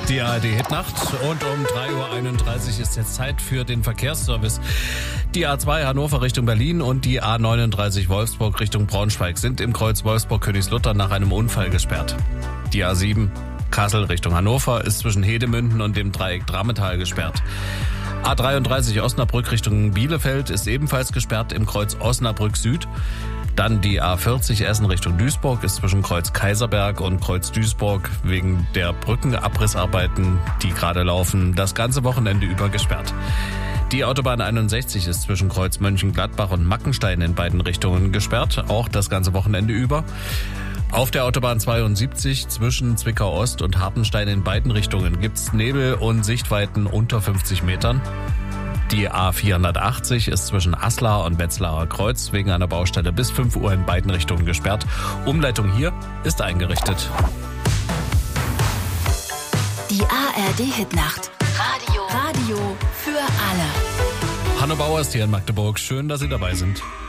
Die ARD-Hitnacht und um 3.31 Uhr ist jetzt Zeit für den Verkehrsservice. Die A2 Hannover Richtung Berlin und die A39 Wolfsburg Richtung Braunschweig sind im Kreuz Wolfsburg-Königslutter nach einem Unfall gesperrt. Die A7 Kassel Richtung Hannover ist zwischen Hedemünden und dem Dreieck Drametal gesperrt. A33 Osnabrück Richtung Bielefeld ist ebenfalls gesperrt im Kreuz Osnabrück Süd. Dann die A40 Essen Richtung Duisburg ist zwischen Kreuz Kaiserberg und Kreuz Duisburg wegen der Brückenabrissarbeiten, die gerade laufen, das ganze Wochenende über gesperrt. Die Autobahn 61 ist zwischen Kreuz Mönchengladbach und Mackenstein in beiden Richtungen gesperrt, auch das ganze Wochenende über. Auf der Autobahn 72 zwischen Zwickau Ost und Hartenstein in beiden Richtungen gibt's Nebel und Sichtweiten unter 50 Metern. Die A480 ist zwischen Aslar und Wetzlarer Kreuz wegen einer Baustelle bis 5 Uhr in beiden Richtungen gesperrt. Umleitung hier ist eingerichtet. Die ARD-Hitnacht. Radio für alle. Hanno Bauer ist hier in Magdeburg. Schön, dass Sie dabei sind.